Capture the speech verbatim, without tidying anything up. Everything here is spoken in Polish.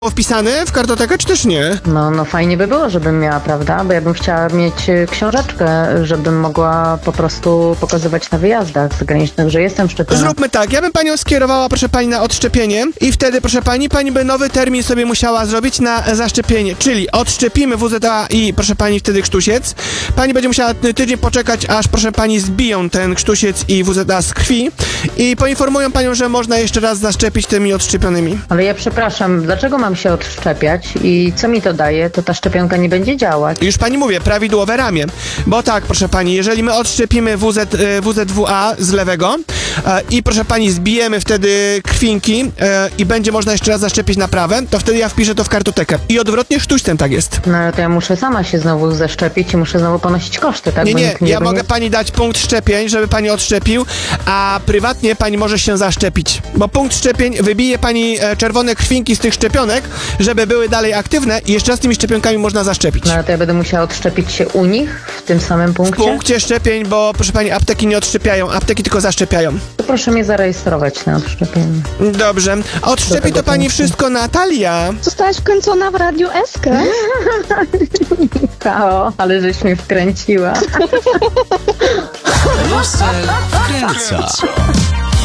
wpisany w kartotekę, czy też nie? No, no fajnie by było, żebym miała, prawda? Bo ja bym chciała mieć y, książeczkę, żebym mogła po prostu pokazywać na wyjazdach zagranicznych, że jestem szczepiona. Zróbmy tak, ja bym panią skierowała, proszę pani, na odszczepienie i wtedy, proszę pani, pani by nowy termin sobie musiała zrobić na zaszczepienie, czyli odszczepimy W Z A i, proszę pani, wtedy krztusiec. Pani będzie musiała tydzień poczekać, aż, proszę pani, zbiją ten krztusiec i W Z A z krwi i poinformują panią, że można jeszcze raz zaszczepić tymi odszczepionymi. Ale ja przepraszam, dlaczego mam się odszczepiać i co mi to daje? To ta szczepionka nie będzie działać. Już pani mówię, prawidłowe ramię. Bo tak, proszę pani, jeżeli my odszczepimy W Z, W Z W A z lewego e, i, proszę pani, zbijemy wtedy krwinki e, i będzie można jeszcze raz zaszczepić na prawe, to wtedy ja wpiszę to w kartotekę. I odwrotnie sztućcem tak jest. No ale to ja muszę sama się znowu zaszczepić i muszę znowu ponosić koszty, tak? Nie, Bo nie, nikt nie ja będzie- mogę pani dać punkt szczepień, żeby pani odszczepił, a prywatnie pani może się zaszczepić. Bo punkt szczepień wybije pani e, czerwone krwinki z tych szczepionek, żeby były dalej aktywne i jeszcze raz tymi szczepionkami można zaszczepić. No ale to ja będę musiała odszczepić się u nich w tym samym W punkcie? punkcie szczepień, bo, proszę pani, apteki nie odszczepiają, apteki tylko zaszczepiają. To proszę mnie zarejestrować na odszczepienie. Dobrze. A odszczepi tego to pani punktu. wszystko Natalia. Zostałaś wkręcona w Radiu S K? Kao, ale żeś mnie wkręciła. Rusel wkręca.